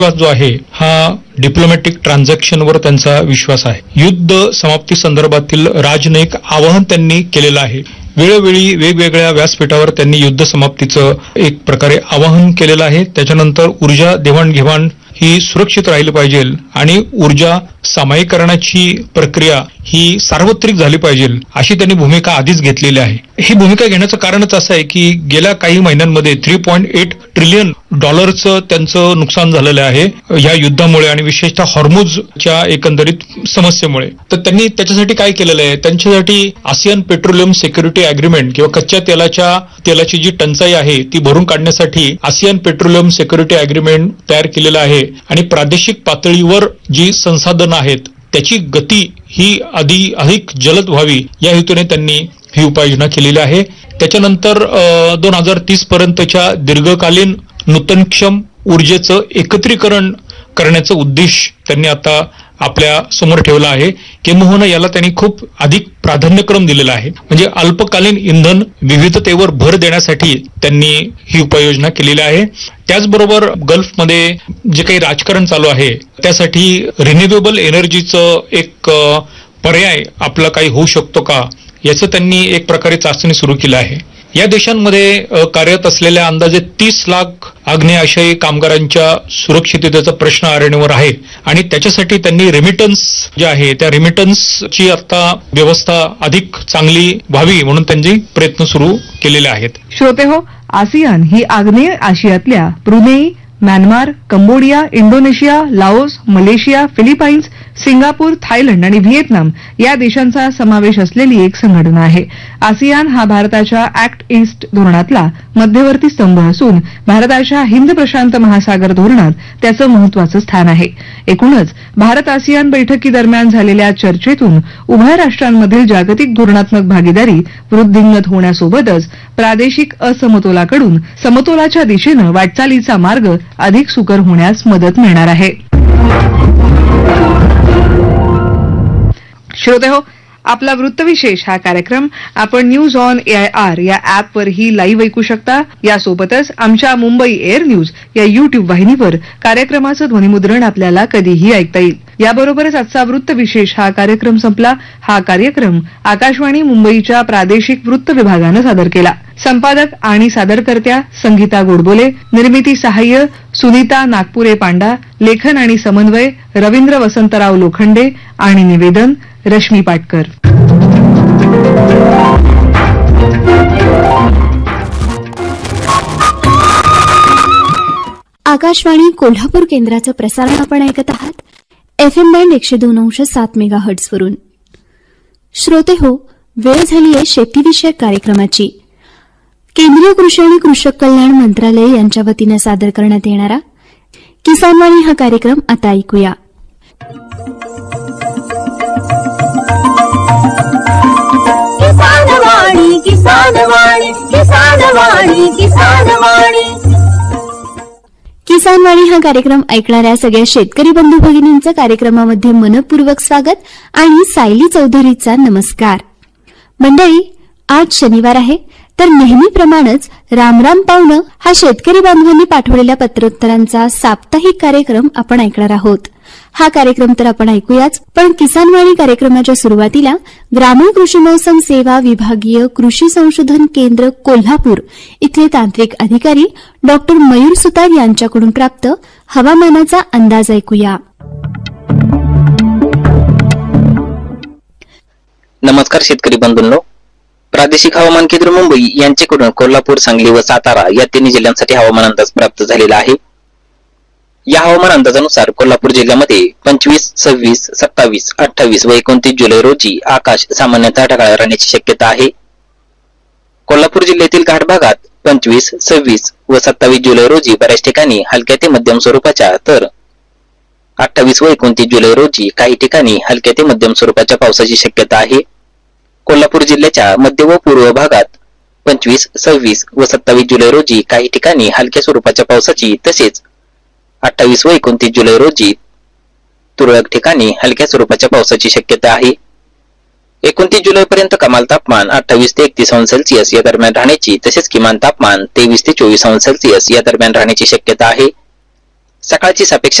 जो आहे हा डिप्लोमॅटिक ट्रान्झॅक्शनवर त्यांचा विश्वास आहे. युद्ध समाप्ती संदर्भातील राजनयिक आवाहन त्यांनी केलेलं आहे. वेळोवेळी वेगवेगळ्या व्यासपीठावर त्यांनी युद्ध समाप्तीचं एक प्रकारे आवाहन केलेलं आहे. त्याच्यानंतर ऊर्जा देवाणघेवाण ही सुरक्षित राहिली पाहिजे आणि ऊर्जा सामायिकरणाची प्रक्रिया ही सार्वत्रिक झाली पाहिजे अशी त्यांनी भूमिका आधीच घेतलेली आहे. ही भूमिका घेण्याचं कारणच असं आहे की गेल्या काही महिन्यांमध्ये 3.8 ट्रिलियन डॉलरचं त्यांचं नुकसान झालेलं आहे या युद्धामुळे आणि विशेषतः हॉर्मुझच्या एकंदरीत समस्येमुळे. तर त्यांनी त्याच्यासाठी काय केलेलं आहे, त्यांच्यासाठी आसियान पेट्रोलियम सिक्युरिटी अग्रीमेंट किंवा कच्च्या तेलाची जी टंचाई आहे ती भरून काढण्यासाठी आसियान पेट्रोलियम सिक्युरिटी अग्रीमेंट तयार केलेलं आहे आणि प्रादेशिक पातळीवर जी संसाधनं आहेत त्याची गती ही अधिक जलद व्हावी या हेतूने त्यांनी ही उपाययोजना केलेली आहे. त्याच्यानंतर 2030 पर्यंतच्या दीर्घकालीन नूतनक्षम ऊर्जेचं एकत्रीकरण करण्याचं उद्देश त्यांनी आता आपल्या समोर ठेवला आहे. किंबहुना याला त्यांनी खूप अधिक प्राधान्यक्रम दिलेला आहे. म्हणजे अल्पकालीन इंधन विविधतेवर भर देण्यासाठी त्यांनी ही उपाययोजना केलेली आहे. त्याचबरोबर गल्फमध्ये जे काही राजकारण चालू आहे त्यासाठी रिन्युएबल एनर्जीचं एक पर्याय आपला काही होऊ शकतो का याचं त्यांनी एक प्रकारे चाचणी सुरू केली आहे. या देशांमध्ये कार्यरत असलेल्या अंदाजे 30 लाख आग्नेयाशायी कामगारांच्या सुरक्षिततेचा प्रश्न ऐरणीवर आहे आणि त्याच्यासाठी त्यांनी रेमिटन्स जे आहे त्या रेमिटन्सची आता व्यवस्था अधिक चांगली व्हावी म्हणून त्यांनी प्रयत्न सुरू केलेले आहेत. श्रोते हो, आसियान ही आग्नेय आशियातल्या Brunei, Myanmar, Cambodia, Indonesia, Laos, Malaysia, Philippines, Singapore, Thailand आणि व्हिएतनाम या देशांचा समावेश असलेली एक संघटना आहे. आसियान हा भारताच्या ऍक्ट ईस्ट धोरणातला मध्यवर्ती स्तंभ असून भारताच्या हिंद प्रशांत महासागर धोरणात त्याचं महत्वाचं स्थान आहे. एकूणच भारत आसियान बैठकीदरम्यान झालेल्या चर्चेतून उभय राष्ट्रांमधील जागतिक धोरणात्मक भागीदारी वृद्धिंगत होण्यासोबतच प्रादेशिक असमतोलाकडून समतोलाच्या दिशेनं वाटचालीचा मार्ग अधिक सुकर होण्यास मदत मिळणार आहे. श्रोतेहो, आपला वृत्तविशेष हा कार्यक्रम आपण न्यूज ऑन AIR या ॲपवरही लाईव्ह ऐकू शकता. यासोबतच आमच्या मुंबई एअर न्यूज या युट्यूब वाहिनीवर कार्यक्रमाचं ध्वनिमुद्रण आपल्याला कधीही ऐकता येईल. याबरोबरच आजचा वृत्तविशेष हा कार्यक्रम संपला. हा कार्यक्रम आकाशवाणी मुंबईच्या प्रादेशिक वृत्त विभागानं सादर केला. संपादक आणि सादरकर्त्या संगीता गोडबोले, निर्मिती सहाय्य सुनीता नागपुरे पांडा, लेखन आणि समन्वय रवींद्र वसंतराव लोखंडे आणि निवेदन रश्मी पाटकर. आकाशवाणी कोल्हापूर केंद्राचं प्रसारण आपण ऐकत आहात. FM बँड 102.7 मेगाहर्ट्झ वरून. श्रोते हो, वेळ झाली आहे शेतीविषयक कार्यक्रमाची. केंद्रीय कृषी आणि कृषक कल्याण मंत्रालय यांच्या वतीनं सादर करण्यात येणारा किसानवाणी हा कार्यक्रम आता ऐकूया. किसानवाणी किसानवाणी किसानवाणी किसानवाणी किसानवाणी हा कार्यक्रम ऐकणाऱ्या सगळ्या शेतकरी बंधू भगिनींचं कार्यक्रमामध्ये मनपूर्वक स्वागत आणि सायली चौधरीचा नमस्कार. मंडळी, आज शनिवार आहे, तर नेहमीप्रमाणेच रामराम पाहुणं हा शेतकरी बांधवांनी पाठवलेल्या पत्रोत्तरांचा साप्ताहिक कार्यक्रम आपण ऐकणार आहोत. हा कार्यक्रम तर आपण ऐकूयाच, पण किसानवाणी कार्यक्रमाच्या सुरुवातीला ग्रामीण कृषी मौसम सेवा विभागीय कृषी संशोधन केंद्र कोल्हापूर इथले तांत्रिक अधिकारी डॉक्टर मयूर सुतार यांच्याकडून प्राप्त हवामानाचा अंदाज ऐकूया. नमस्कार शेतकरी बंधूंनो, प्रादेशिक हवामान केंद्र मुंबई यांच्याकडून कोल्हापूर, सांगली व सातारा या तिन्ही जिल्ह्यांसाठी हवामान अंदाज प्राप्त झालेला आहे. या हवामान अंदाजानुसार कोल्हापूर जिल्ह्यामध्ये 25, 26, 27, 28 व 29 जुलै रोजी आकाश सामान्यतः ढगाळ राहण्याची शक्यता आहे. कोल्हापूर जिल्ह्यातील घाट भागात 25, 26 व 27 जुलै रोजी बऱ्याच ठिकाणी हलक्या ते मध्यम स्वरूपाच्या, तर 28 व 29 जुलै रोजी काही ठिकाणी हलक्या ते मध्यम स्वरूपाच्या पावसाची शक्यता आहे. कोल्हापूर जिल्ह्याच्या मध्य व पूर्व भागात 25, 26 व 27 जुलै रोजी काही ठिकाणी हलक्या स्वरूपाच्या पावसाची, तसेच 28 व 29 जुलै रोजी तुरळक ठिकाणी हलक्या स्वरूपाच्या पावसाची शक्यता आहे. 29 जुलैपर्यंत कमाल तापमान 28 ते 31 अंश सेल्सिअस या दरम्यान राहण्याची, तसेच किमान तापमान 23 ते 24 अंश सेल्सिअस या दरम्यान राहण्याची शक्यता आहे. सकाळची सापेक्ष